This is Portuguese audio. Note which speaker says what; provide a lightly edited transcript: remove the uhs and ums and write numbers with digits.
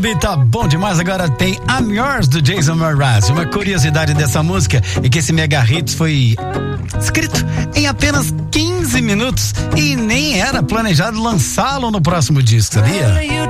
Speaker 1: Tá bom demais, agora tem I'm Yours do Jason Mraz. Uma curiosidade dessa música é que esse mega hits foi escrito em apenas 15 minutos e nem era planejado lançá-lo no próximo disco, sabia?